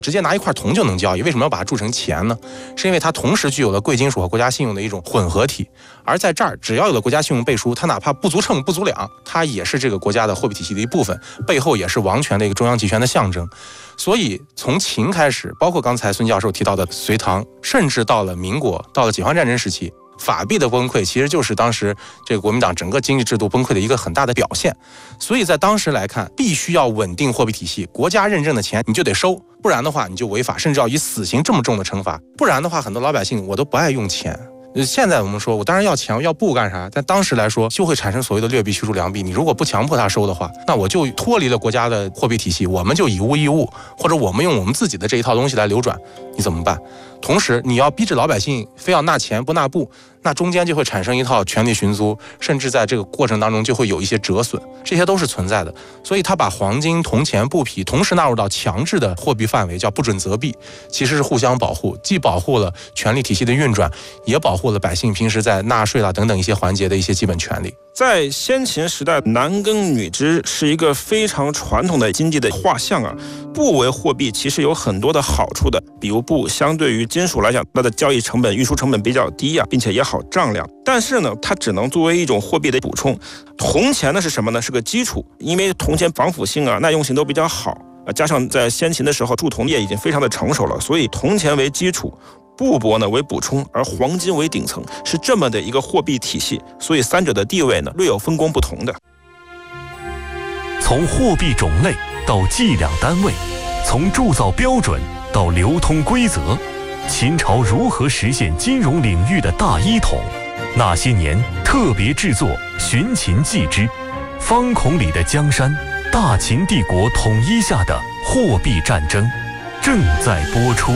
直接拿一块铜就能交易，为什么要把它铸成钱呢？是因为它同时具有了贵金属和国家信用的一种混合体，而在这儿只要有了国家信用背书，它哪怕不足秤不足两，它也是这个国家的货币体系的一部分，背后也是王权的一个中央集权的象征。所以从秦开始，包括刚才孙教授提到的隋唐，甚至到了民国，到了解放战争时期，法币的崩溃其实就是当时这个国民党整个经济制度崩溃的一个很大的表现。所以在当时来看，必须要稳定货币体系，国家认证的钱你就得收，不然的话你就违法，甚至要以死刑这么重的惩罚。不然的话，很多老百姓我都不爱用钱。现在我们说我当然要钱要布干啥，但当时来说就会产生所谓的劣币驱逐良币。你如果不强迫他收的话，那我就脱离了国家的货币体系，我们就以物易物，或者我们用我们自己的这一套东西来流转，你怎么办？同时你要逼着老百姓非要纳钱不纳布，那中间就会产生一套权力寻租，甚至在这个过程当中就会有一些折损，这些都是存在的。所以他把黄金、铜钱、布匹同时纳入到强制的货币范围，叫不准择币，其实是互相保护，既保护了权力体系的运转，也保护了百姓平时在纳税等等一些环节的一些基本权利。 在先秦时代，男耕女织是一个非常传统的经济的画像啊。布为货币其实有很多的好处的，比如布相对于金属来讲，它的交易成本、运输成本比较低啊，并且也好丈量。但是呢，它只能作为一种货币的补充。铜钱呢是什么呢？是个基础，因为铜钱防腐性啊、耐用性都比较好啊，加上在先秦的时候铸铜业已经非常的成熟了，所以铜钱为基础，布帛呢为补充，而黄金为顶层，是这么的一个货币体系。所以三者的地位呢略有分工不同的。 从货币种类到计量单位，从铸造标准到流通规则，秦朝如何实现金融领域的大一统？那些年特别制作《寻秦记之方孔里的江山》，大秦帝国统一下的货币战争正在播出。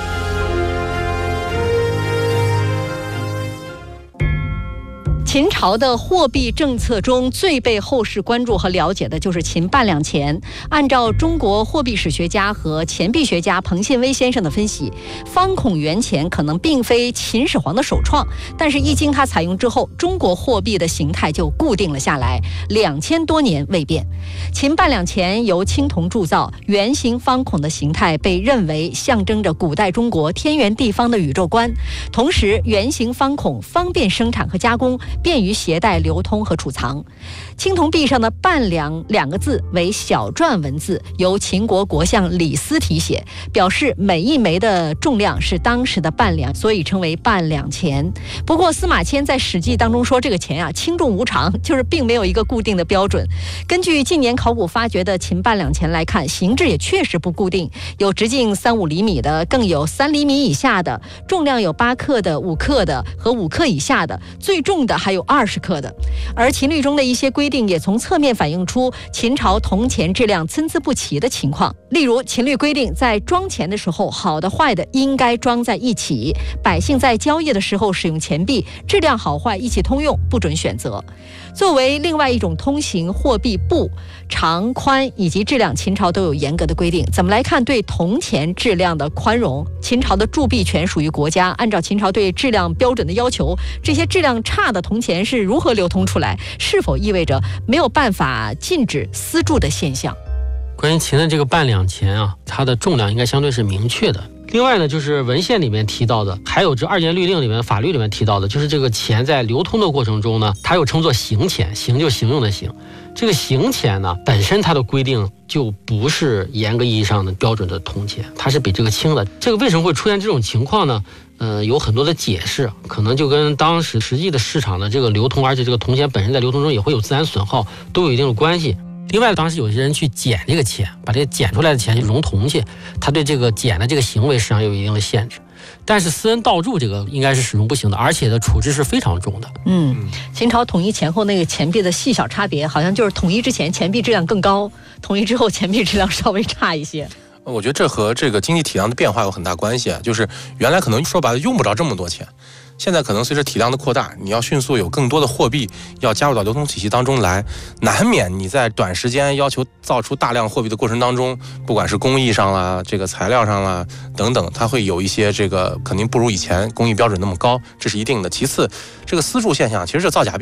秦朝的货币政策中最被后世关注和了解的就是秦半两钱。按照中国货币史学家和钱币学家彭信威先生的分析，方孔元钱可能并非秦始皇的首创，但是一经它采用之后，中国货币的形态就固定了下来，2000多年未变。秦半两钱由青铜铸造，圆形方孔的形态被认为象征着古代中国天圆地方的宇宙观，同时圆形方孔方便生产和加工，便于携带、流通和储藏。青铜币上的半两2个字为小篆文字，由秦国国相李斯题写，表示每一枚的重量是当时的半两，所以称为半两钱。不过司马迁在《史记》当中说，这个钱轻重无常，就是并没有一个固定的标准。根据近年考古发掘的秦半两钱来看，形制也确实不固定，有直径3-5厘米的，更有3厘米以下的，重量有8克的、5克的和5克以下的，最重的还有20克的。而秦律中的一些规定也从侧面反映出秦朝铜钱质量参差不齐的情况。例如，秦律规定在装钱的时候，好的坏的应该装在一起，百姓在交易的时候使用钱币，质量好坏一起通用，不准选择。作为另外一种通行货币，布长宽以及质量，秦朝都有严格的规定。怎么来看对铜钱质量的宽容？秦朝的铸币权属于国家，按照秦朝对质量标准的要求，这些质量差的铜钱是如何流通出来？是否意味着没有办法禁止私铸的现象？ 关于秦的这个半两钱啊，它的重量应该相对是明确的。另外呢，就是文献里面提到的，还有这2年律令里面、法律里面提到的，就是这个钱在流通的过程中呢，它又称作行钱，行就行用的行。这个行钱呢，本身它的规定就不是严格意义上的标准的铜钱，它是比这个轻的。这个为什么会出现这种情况呢？有很多的解释，可能就跟当时实际的市场的这个流通，而且这个铜钱本身在流通中也会有自然损耗，都有一定的关系。另外，当时有些人去捡这个钱，把这个捡出来的钱去熔铜去，他对这个捡的这个行为实际上有一定的限制。但是私人盗铸这个应该是始终不行的，而且的处置是非常重的。 秦朝统一前后那个钱币的细小差别，好像就是统一之前钱币质量更高，统一之后钱币质量稍微差一些。 我觉得这和这个经济体量的变化有很大关系啊，就是原来可能说白了用不着这么多钱，现在可能随着体量的扩大，你要迅速有更多的货币要加入到流通体系当中来，难免你在短时间要求造出大量货币的过程当中，不管是工艺上啦、这个材料上啦等等，它会有一些这个肯定不如以前工艺标准那么高，这是一定的。其次，这个私铸现象其实是造假币。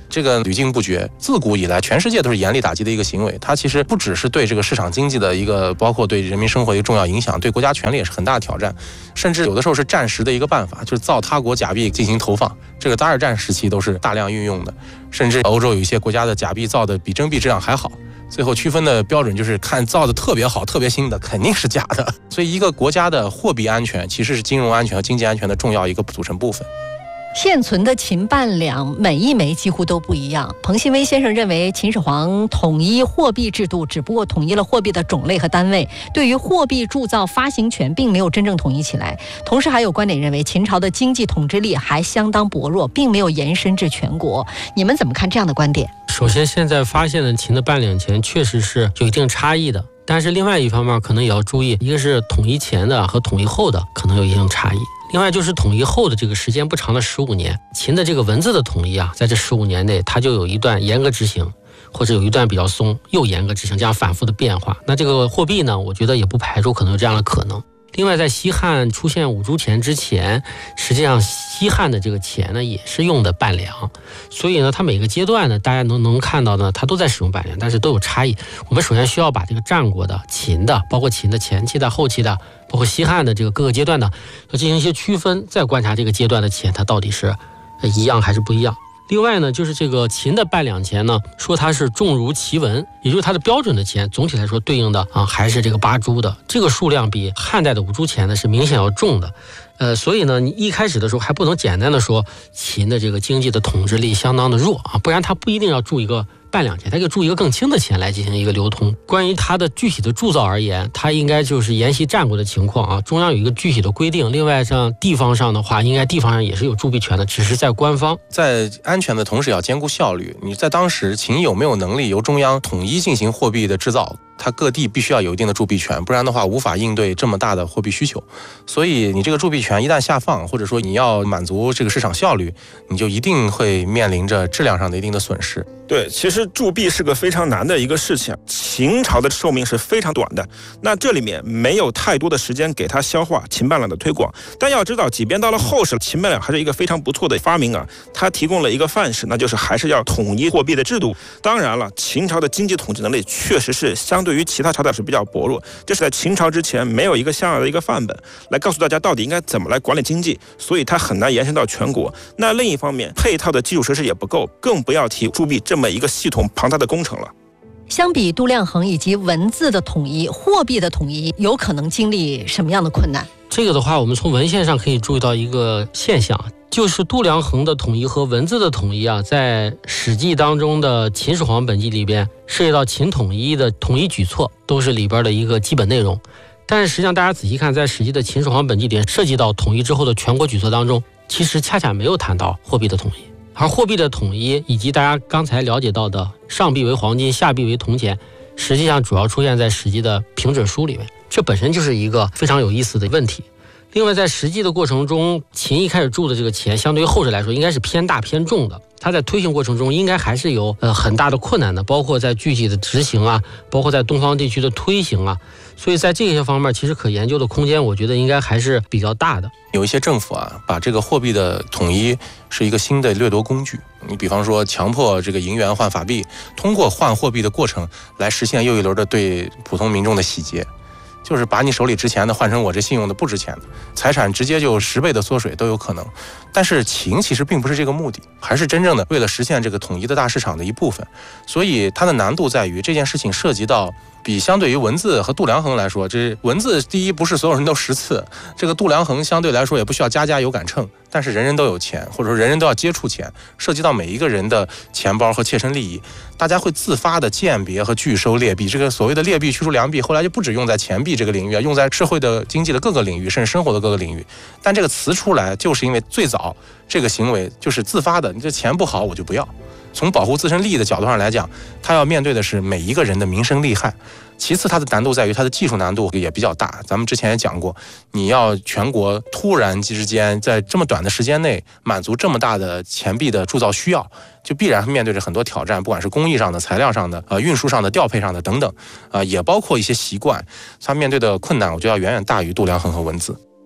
这个屡禁不绝，自古以来全世界都是严厉打击的一个行为。它其实不只是对这个市场经济的一个，包括对人民生活的一个重要影响，对国家权力也是很大的挑战，甚至有的时候是战时的一个办法，就是造他国假币进行投放。这个二战时期都是大量运用的，甚至欧洲有一些国家的假币造的比真币质量还好。最后区分的标准就是看造的特别好、特别新的肯定是假的。所以一个国家的货币安全其实是金融安全和经济安全的重要一个组成部分。 现存的秦半两每一枚几乎都不一样。彭信威先生认为，秦始皇统一货币制度只不过统一了货币的种类和单位，对于货币铸造发行权并没有真正统一起来。同时还有观点认为，秦朝的经济统治力还相当薄弱，并没有延伸至全国。你们怎么看这样的观点？ 首先，现在发现的秦的半两钱确实是有一定差异的，但是另外一方面可能也要注意，一个是统一前的和统一后的可能有一定差异。另外就是统一后的这个时间不长的15年，秦的这个文字的统一啊，在这15年内，它就有一段严格执行，或者有一段比较松，又严格执行，这样反复的变化。那这个货币呢，我觉得也不排除可能有这样的可能。另外，在西汉出现五铢钱之前，实际上西汉的这个钱呢，也是用的半两，所以呢，它每个阶段呢，大家能看到呢，它都在使用半两，但是都有差异。我们首先需要把这个战国的、秦的，包括秦的前期的、后期的，包括西汉的这个各个阶段的，要进行一些区分，再观察这个阶段的钱，它到底是一样还是不一样。另外呢，就是这个秦的半两钱呢，说它是重如其文，也就是它的标准的钱，总体来说对应的还是这个8铢的，这个数量比汉代的5铢钱呢是明显要重的。所以呢，你一开始的时候还不能简单的说秦的这个经济的统治力相当的弱啊，不然它不一定要铸一个半两钱，它可以铸一个更轻的钱来进行一个流通。关于它的具体的铸造而言，它应该就是沿袭战国的情况啊，中央有一个具体的规定。另外像地方上的话，应该地方上也是有铸币权的，只是在官方。 在安全的同时也要兼顾效率。你在当时秦有没有能力由中央统一进行货币的制造？它各地必须要有一定的铸币权，不然的话无法应对这么大的货币需求。所以你这个铸币权一旦下放，或者说你要满足这个市场效率，你就一定会面临着质量上的一定的损失。 对，其实铸币是个非常难的一个事情，秦朝的寿命是非常短的，那这里面没有太多的时间给它消化秦半两的推广。但要知道，即便到了后世，秦半两还是一个非常不错的发明啊，它提供了一个范式，那就是还是要统一货币的制度。当然了，秦朝的经济统治能力确实是相对于其他朝代是比较薄弱，这是在秦朝之前没有一个像样的一个范本来告诉大家到底应该怎么来管理经济，所以它很难延伸到全国。那另一方面，配套的基础设施也不够，更不要提铸币这么一个系统庞大的工程了。 相比度量衡以及文字的统一，货币的统一有可能经历什么样的困难？ 这个的话，我们从文献上可以注意到一个现象，就是度量衡的统一和文字的统一啊，在《史记》当中的《秦始皇本纪》里边，涉及到秦统一的统一举措，都是里边的一个基本内容。但是实际上，大家仔细看，在《史记》的《秦始皇本纪》里涉及到统一之后的全国举措当中，其实恰恰没有谈到货币的统一。而货币的统一以及大家刚才了解到的上币为黄金，下币为铜钱，实际上主要出现在《史记》的平准书里面，这本身就是一个非常有意思的问题。另外，在实际的过程中，秦一开始铸的这个钱，相对于后世来说，应该是偏大偏重的。它在推行过程中，应该还是有很大的困难的，包括在具体的执行啊，包括在东方地区的推行啊。所以在这些方面，其实可研究的空间，我觉得应该还是比较大的。 有一些政府啊，把这个货币的统一是一个新的掠夺工具。你比方说，强迫这个银元换法币，通过换货币的过程来实现又一轮的对普通民众的洗劫。就是把你手里值钱的换成我这信用的不值钱的，财产直接就10倍的缩水都有可能。但是秦其实并不是这个目的，还是真正的为了实现这个统一的大市场的一部分。所以它的难度在于这件事情涉及到比相对于文字和度量衡来说，这文字第一不是所有人都识字，这个度量衡相对来说也不需要家家有杆秤，但是人人都有钱，或者说人人都要接触钱，涉及到每一个人的钱包和切身利益，大家会自发的鉴别和拒收劣币。这个所谓的劣币驱逐良币，后来就不只用在钱币这个领域，用在社会的经济的各个领域，甚至生活的各个领域。但这个词出来，就是因为最早这个行为就是自发的，你这钱不好我就不要。从保护自身利益的角度上来讲，他要面对的是每一个人的民生利害。其次，它的难度在于它的技术难度也比较大。咱们之前也讲过，你要全国突然之间在这么短的时间内满足这么大的钱币的铸造需要，就必然面对着很多挑战，不管是工艺上的、材料上的、运输上的、调配上的等等，也包括一些习惯，它面对的困难，我觉得要远远大于度量衡和文字。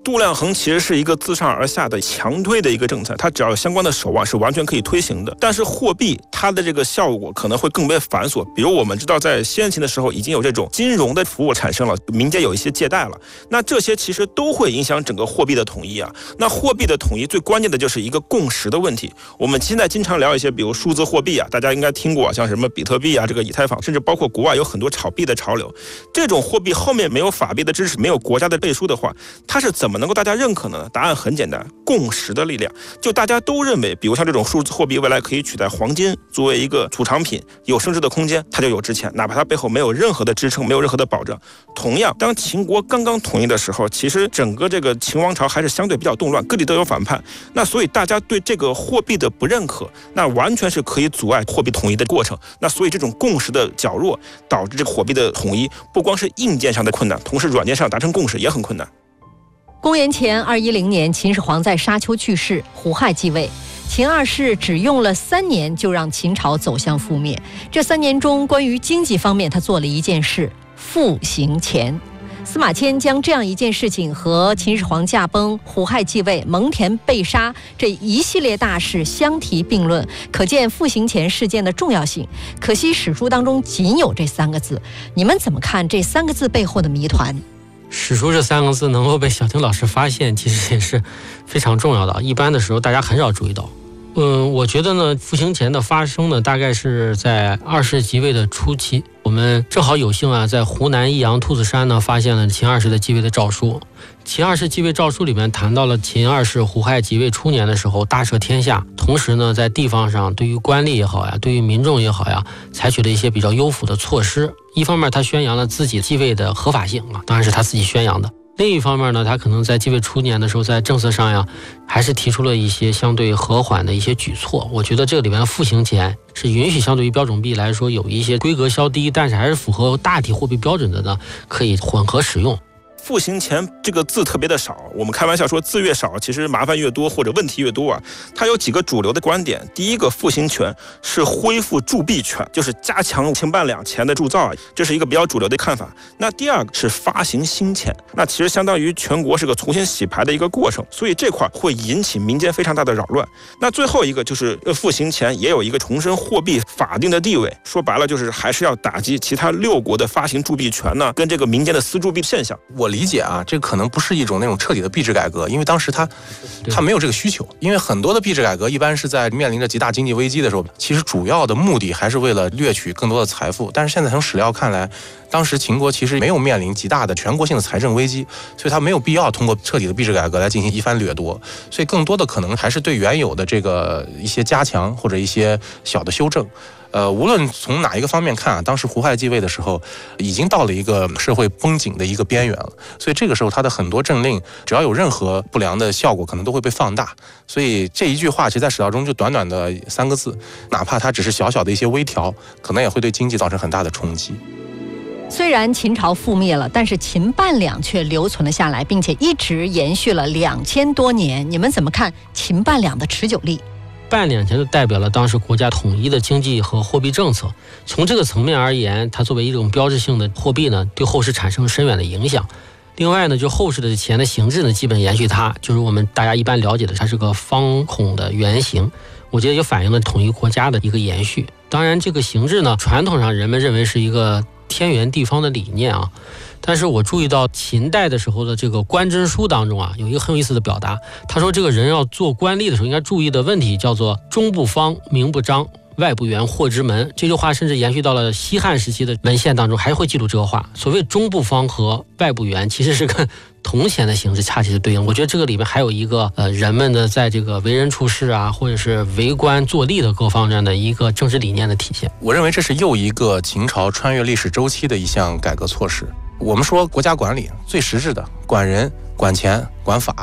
度量衡其实是一个自上而下的强推的一个政策，它只要有相关的手腕是完全可以推行的。但是货币它的这个效果可能会更为繁琐，比如我们知道在先秦的时候已经有这种金融的服务产生了，民间有一些借贷了，那这些其实都会影响整个货币的统一啊。那货币的统一最关键的就是一个共识的问题。我们现在经常聊一些比如数字货币啊，大家应该听过像什么比特币啊，这个以太坊，甚至包括国外有很多炒币的潮流。这种货币后面没有法币的支持，没有国家的背书的话，它是怎么能够大家认可呢？答案很简单，共识的力量。就大家都认为，比如像这种数字货币未来可以取代黄金作为一个储藏品，有升值的空间，它就有值钱，哪怕它背后没有任何的支撑，没有任何的保证。同样，当秦国刚刚统一的时候，其实整个这个秦王朝还是相对比较动乱，各地都有反叛。那所以大家对这个货币的不认可，那完全是可以阻碍货币统一的过程。那所以这种共识的较弱，导致这个货币的统一不光是硬件上的困难，同时软件上达成共识也很困难。 公元前210年，秦始皇在沙丘去世，胡亥继位。秦二世只用了3年就让秦朝走向覆灭。这3年中，关于经济方面，他做了一件事：复兴钱。司马迁将这样一件事情和秦始皇驾崩、胡亥继位、蒙恬被杀这一系列大事相提并论，可见复兴钱事件的重要性。可惜史书当中仅有这3个字，你们怎么看这3个字背后的谜团？ 史书这3个字能够被小婷老师发现，其实也是非常重要的。一般的时候大家很少注意到。我觉得呢，复兴钱的发生呢，大概是在2世即位的初期。我们正好有幸啊，在湖南益阳兔子山呢，发现了秦二世的继位的诏书。秦二世继位诏书里面谈到了秦二世胡亥即位初年的时候，大赦天下，同时呢，在地方上对于官吏也好呀，对于民众也好呀，采取了一些比较优抚的措施。一方面，他宣扬了自己继位的合法性啊，当然是他自己宣扬的。另一方面呢，他可能在继位初年的时候，在政策上呀，还是提出了一些相对和缓的一些举措。我觉得这里面复兴钱是允许相对于标准币来说有一些规格稍低，但是还是符合大体货币标准的呢，可以混合使用。 复兴钱这个字特别的少，我们开玩笑说字越少，其实麻烦越多或者问题越多啊。它有几个主流的观点，第一个，复兴权是恢复铸币权，就是加强秦半两钱的铸造啊，这是一个比较主流的看法。那第二个是发行新钱，那其实相当于全国是个重新洗牌的一个过程，所以这块会引起民间非常大的扰乱。那最后一个就是复兴钱也有一个重申货币法定的地位，说白了就是还是要打击其他6国的发行铸币权呢，跟这个民间的私铸币现象。 我理解啊，这可能不是一种那种彻底的币制改革，因为当时他没有这个需求。因为很多的币制改革一般是在面临着极大经济危机的时候，其实主要的目的还是为了掠取更多的财富。但是现在从史料看来，当时秦国其实没有面临极大的全国性的财政危机，所以他没有必要通过彻底的币制改革来进行一番掠夺。所以更多的可能还是对原有的这个一些加强或者一些小的修正。无论从哪一个方面看啊，当时胡亥继位的时候，已经到了一个社会绷紧的一个边缘了。所以这个时候他的很多政令，只要有任何不良的效果，可能都会被放大。所以这一句话，其实在史料中就短短的3个字，哪怕它只是小小的一些微调，可能也会对经济造成很大的冲击。 虽然秦朝覆灭了，但是秦半两却留存了下来，并且一直延续了2000多年。你们怎么看秦半两的持久力？ 半两钱就代表了当时国家统一的经济和货币政策。从这个层面而言，它作为一种标志性的货币呢，对后世产生深远的影响。另外呢，就后世的钱的形制呢，基本延续它，就是我们大家一般了解的，它是个方孔的圆形。我觉得就反映了统一国家的一个延续。当然，这个形制呢，传统上人们认为是一个天圆地方的理念啊。但是我注意到秦代的时候的这个官箴书当中啊，有一个很有意思的表达。他说这个人要做官吏的时候应该注意的问题叫做中不方，名不张，外不圆，祸之门。这句话甚至延续到了西汉时期的文献当中，还会记录这个话。所谓中不方和外不圆，其实是跟铜钱的形式恰恰是对应。我觉得这个里面还有一个人们的在这个为人处事啊，或者是为官做吏的各方面的一个政治理念的体现。 我认为这是又一个秦朝穿越历史周期的一项改革措施。我们说国家管理最实质的管人、管钱、管法，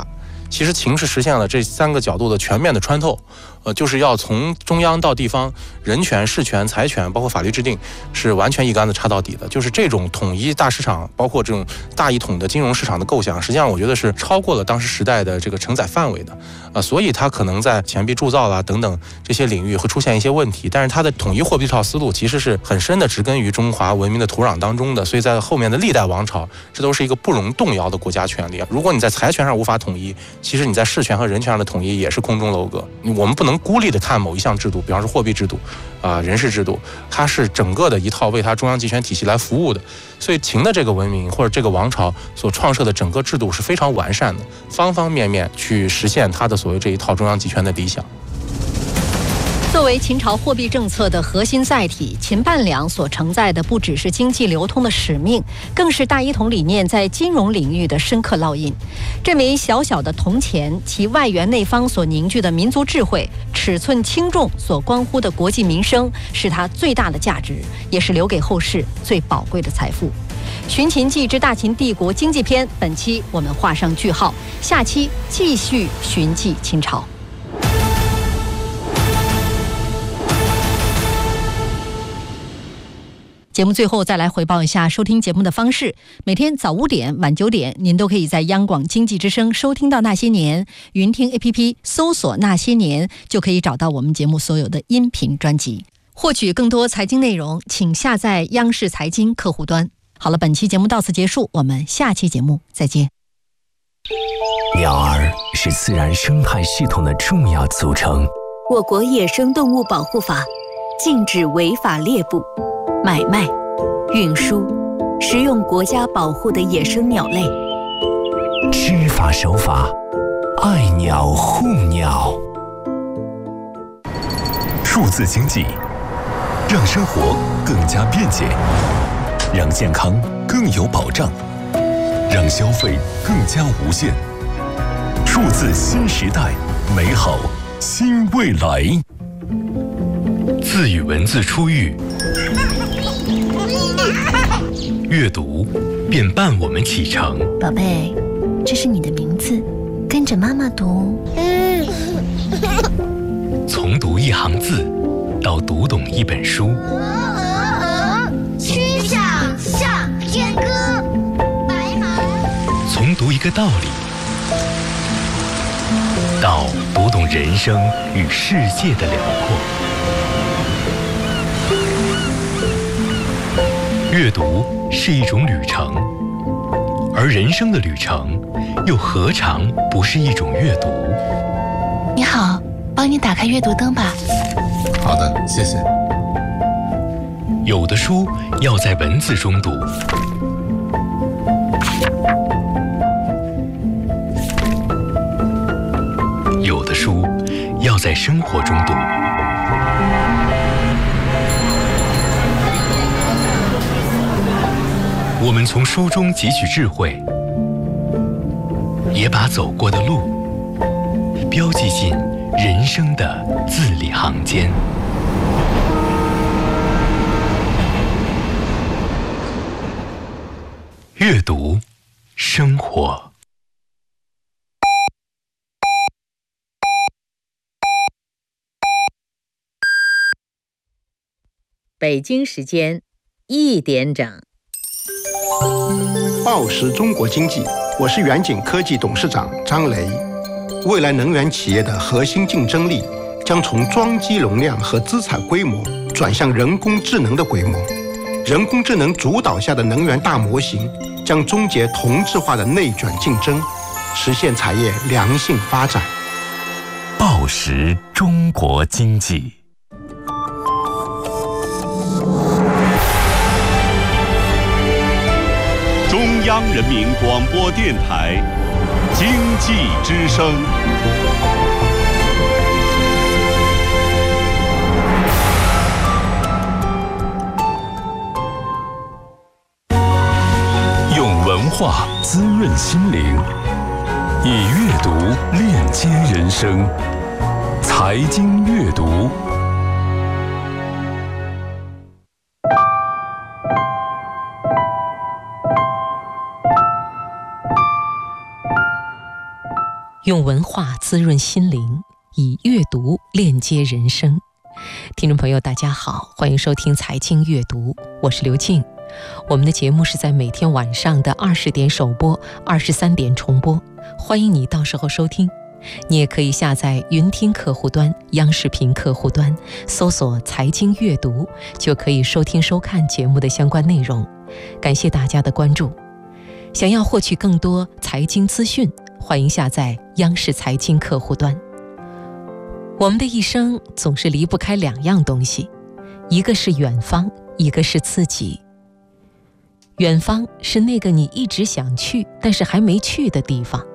其实秦是实现了这3个角度的全面的穿透，就是要从中央到地方，人权、事权、财权，包括法律制定，是完全一竿子插到底的。就是这种统一大市场，包括这种大一统的金融市场的构想，实际上我觉得是超过了当时时代的这个承载范围的，所以它可能在钱币铸造啦等等这些领域会出现一些问题。但是它的统一货币这套思路其实是很深的植根于中华文明的土壤当中的，所以在后面的历代王朝，这都是一个不容动摇的国家权利。如果你在财权上无法统一，其实你在事权和人权上的统一也是空中楼阁。我们不能孤立的看某一项制度，比方说货币制度人事制度，它是整个的一套为它中央集权体系来服务的。所以秦的这个文明或者这个王朝所创设的整个制度是非常完善的，方方面面去实现它的所谓这一套中央集权的理想。 作为秦朝货币政策的核心载体，秦半两所承载的不只是经济流通的使命，更是大一统理念在金融领域的深刻烙印。这枚小小的铜钱，其外圆内方所凝聚的民族智慧，尺寸轻重所关乎的国计民生，是它最大的价值，也是留给后世最宝贵的财富。《寻秦记之大秦帝国经济篇》，本期我们画上句号，下期继续寻迹秦朝。节目最后再来回报一下收听节目的方式。每天早5点、晚9点，您都可以在央广经济之声收听到《那些年》，云听 APP 搜索《那些年》就可以找到我们节目所有的音频专辑。获取更多财经内容，请下载央视财经客户端。好了，本期节目到此结束，我们下期节目再见。 鸟儿是自然生态系统的重要组成。 我国野生动物保护法禁止违法猎捕、买卖、运输、食用国家保护的野生鸟类。 知法守法，爱鸟护鸟。 数字经济让生活更加便捷，让健康更有保障，让消费更加无限。数字新时代，美好新未来。字与文字出狱，阅读便伴我们启程。 宝贝，这是你的名字，跟着妈妈读。 从读一行字到读懂一本书， 曲项向天歌，白马。 从读一个道理到读懂人生与世界的辽阔。阅读是一种旅程，而人生的旅程又何尝不是一种阅读？ 你好，帮你打开阅读灯吧。 好的，谢谢。 有的书要在文字中读，有的书要在生活中读。我们从书中汲取智慧，也把走过的路标记进人生的字里行间。阅读，生活。 北京时间1点整。 报时中国经济，我是远景科技董事长张雷。未来能源企业的核心竞争力将从装机容量和资产规模转向人工智能的规模。人工智能主导下的能源大模型将终结同质化的内卷竞争，实现产业良性发展。 报时中国经济。 中央人民广播电台经济之声。 用文化滋润心灵，以阅读链接人生。财经阅读。 用文化滋润心灵，以阅读链接人生。听众朋友大家好，欢迎收听财经阅读，我是刘静。我们的节目是在每天晚上的20点首播，23点重播，欢迎你到时候收听。你也可以下载云听客户端、央视频客户端，搜索财经阅读，就可以收听收看节目的相关内容。感谢大家的关注。想要获取更多财经资讯，欢迎下载央视财经客户端。我们的一生总是离不开2样东西，一个是远方，一个是自己。远方是那个你一直想去但是还没去的地方，